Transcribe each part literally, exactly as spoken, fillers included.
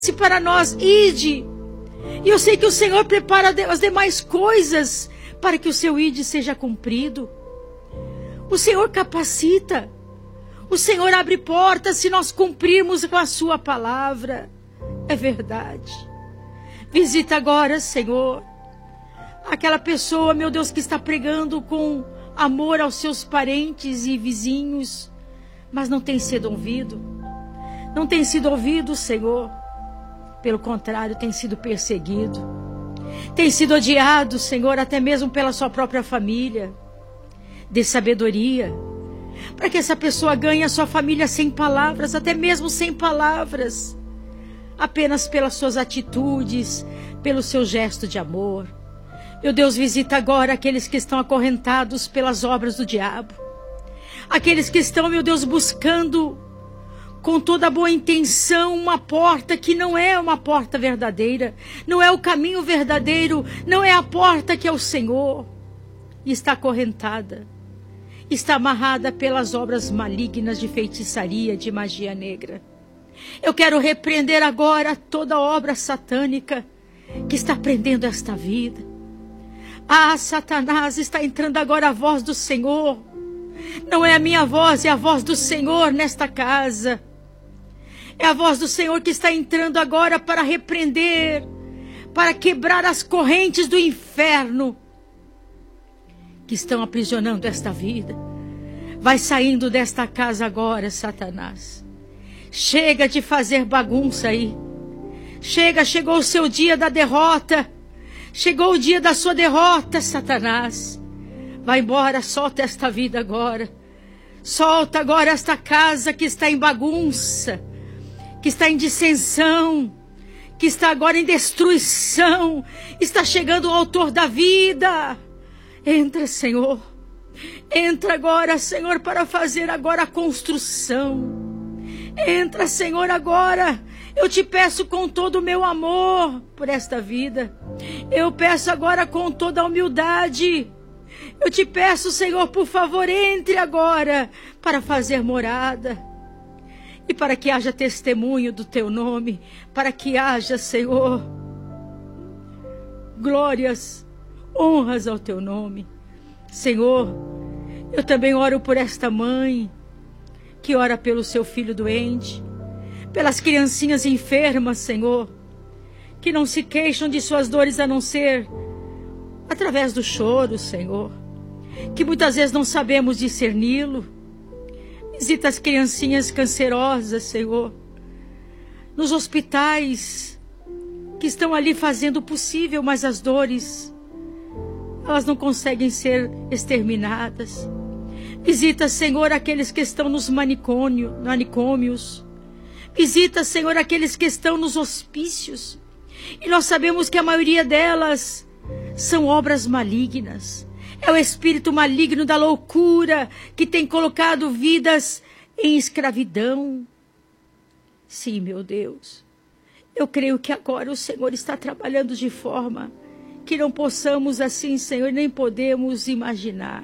Se para nós, ide. E eu sei que o Senhor prepara as demais coisas para que o seu ide seja cumprido. O Senhor capacita. O Senhor abre portas se nós cumprirmos com a sua palavra. É verdade. Visita agora, Senhor, aquela pessoa, meu Deus, que está pregando com amor aos seus parentes e vizinhos, mas não tem sido ouvido. Não tem sido ouvido, Senhor. Pelo contrário, tem sido perseguido. Tem sido odiado, Senhor, até mesmo pela sua própria família. Dê sabedoria, para que essa pessoa ganhe a sua família sem palavras, até mesmo sem palavras. Apenas pelas suas atitudes, pelo seu gesto de amor. Meu Deus, visita agora aqueles que estão acorrentados pelas obras do diabo. Aqueles que estão, meu Deus, buscando com toda boa intenção uma porta que não é uma porta verdadeira. Não é o caminho verdadeiro. Não é a porta que é o Senhor. E está acorrentada. Está amarrada pelas obras malignas de feitiçaria, de magia negra. Eu quero repreender agora toda obra satânica que está prendendo esta vida. Ah, Satanás, está entrando agora a voz do Senhor. Não é a minha voz, é a voz do Senhor nesta casa. É a voz do Senhor que está entrando agora para repreender, para quebrar as correntes do inferno que estão aprisionando esta vida. Vai saindo desta casa agora, Satanás. Chega de fazer bagunça aí. Chega, chegou o seu dia da derrota. Chegou o dia da sua derrota, Satanás. Vai embora, solta esta vida agora. Solta agora esta casa que está em bagunça, que está em dissensão, que está agora em destruição. Está chegando o autor da vida. Entra, Senhor. Entra agora, Senhor, para fazer agora a construção. Entra, Senhor, agora. Eu te peço com todo o meu amor por esta vida. Eu peço agora com toda a humildade. Eu te peço, Senhor, por favor, entre agora para fazer morada. E para que haja testemunho do teu nome. Para que haja, Senhor, glórias, honras ao teu nome. Senhor, eu também oro por esta mãe que ora pelo seu filho doente, pelas criancinhas enfermas, Senhor, que não se queixam de suas dores a não ser através do choro, Senhor, que muitas vezes não sabemos discerni-lo. Visita as criancinhas cancerosas, Senhor, nos hospitais, que estão ali fazendo o possível, mas as dores, elas não conseguem ser exterminadas. Visita, Senhor, aqueles que estão nos manicômio, manicômios. Visita, Senhor, aqueles que estão nos hospícios. E nós sabemos que a maioria delas são obras malignas. É o espírito maligno da loucura que tem colocado vidas em escravidão. Sim, meu Deus. Eu creio que agora o Senhor está trabalhando de forma que não possamos assim, Senhor, nem podemos imaginar.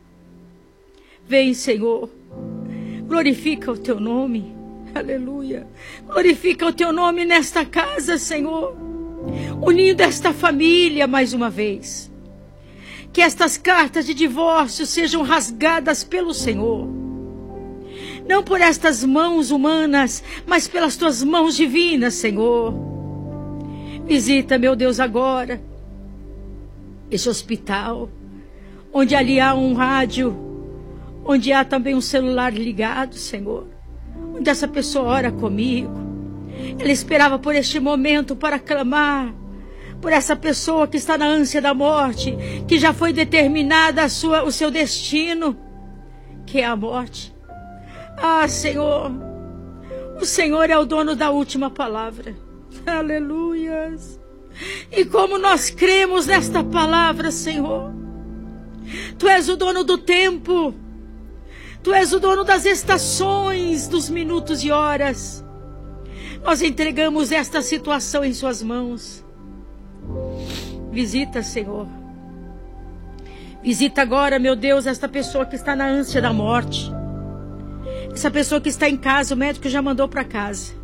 Vem, Senhor, glorifica o teu nome, aleluia, glorifica o teu nome nesta casa, Senhor, unindo esta família mais uma vez, que estas cartas de divórcio sejam rasgadas pelo Senhor, não por estas mãos humanas, mas pelas tuas mãos divinas, Senhor. Visita, meu Deus, agora, esse hospital, onde ali há um rádio, onde há também um celular ligado, Senhor, onde essa pessoa ora comigo. Ela esperava por este momento para clamar por essa pessoa que está na ânsia da morte, que já foi determinada a sua, o seu destino, que é a morte. Ah, Senhor, o Senhor é o dono da última palavra. Aleluias. E como nós cremos nesta palavra, Senhor, Tu és o dono do tempo. Tu és o dono das estações, dos minutos e horas. Nós entregamos esta situação em suas mãos. Visita, Senhor. Visita agora, meu Deus, esta pessoa que está na ânsia da morte. Essa pessoa que está em casa, o médico já mandou para casa.